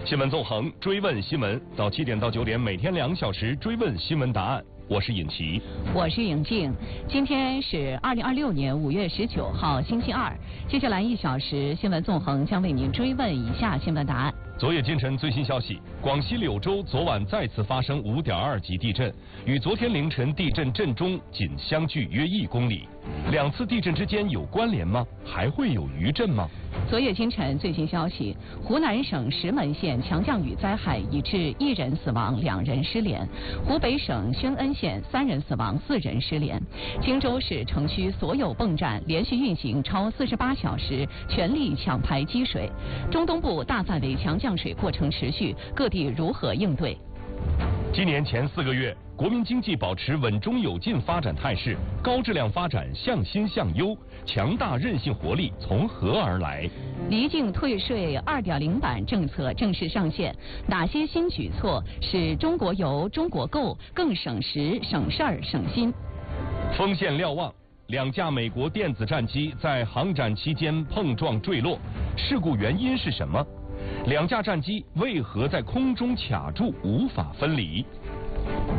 新闻纵横，追问新闻，到7点到9点，每天2小时追问新闻答案。我是尹奇， 我是尹静。今天是2026年5月19号，星期二。接下来1小时，新闻纵横将为您追问以下新闻答案。 昨夜今晨最新消息，广西柳州昨晚再次发生5.2级地震，与昨天凌晨地震震中仅相距约1公里。2次地震之间有关联吗？还会有余震吗？ 昨夜今晨最新消息，湖南省石门县强降雨灾害已致1人死亡，2人失联；湖北省宣恩县3人死亡，4人失联。荆州市城区所有泵站连续运行超48小时，全力抢排积水。中东部大范围强降水过程持续，各地如何应对？ 今年前4个月，国民经济保持稳中有进发展态势，高质量发展向新向优，强大韧性活力从何而来？ 离境退税2.0版政策正式上线，哪些新举措使中国游、中国购更省时、省事儿、省心？ 锋线瞭望，2架美国电子战机在航展期间碰撞坠落，事故原因是什么？2架战机为何在空中卡住无法分离？